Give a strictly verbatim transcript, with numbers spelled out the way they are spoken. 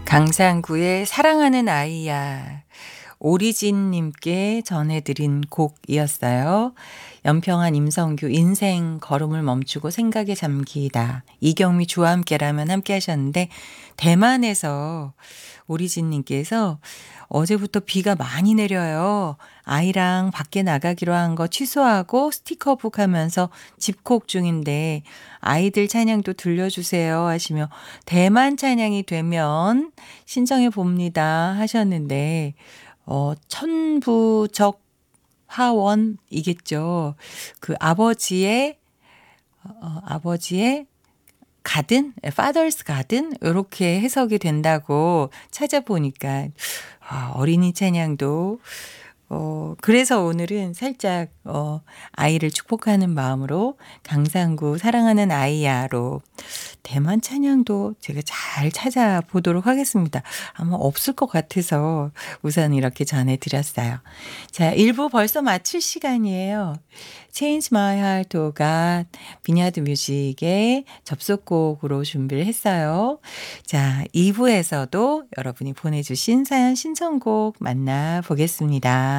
강상구의 사랑하는 아이야. 오리진님께 전해드린 곡이었어요. 연평한 임성규 인생 걸음을 멈추고 생각에 잠기다. 이경미 주와 함께라면 함께 하셨는데 대만에서 오리진님께서 어제부터 비가 많이 내려요. 아이랑 밖에 나가기로 한 거 취소하고 스티커북 하면서 집콕 중인데 아이들 찬양도 들려주세요 하시며 대만 찬양이 되면 신청해 봅니다 하셨는데 어 천부적 화원이겠죠. 그 아버지의 어 아버지의 가든? Father's Garden 요렇게 해석이 된다고 찾아보니까 아 어린이 찬양도 어 그래서 오늘은 살짝 어 아이를 축복하는 마음으로 강상구 사랑하는 아이야로 대만 찬양도 제가 잘 찾아보도록 하겠습니다. 아마 없을 것 같아서 우선 이렇게 전해 드렸어요. 자 일 부 벌써 마칠 시간이에요. Change My Heart to God 비니아드 뮤직의 접속곡으로 준비를 했어요. 자 이 부에서도 여러분이 보내주신 사연 신청곡 만나보겠습니다.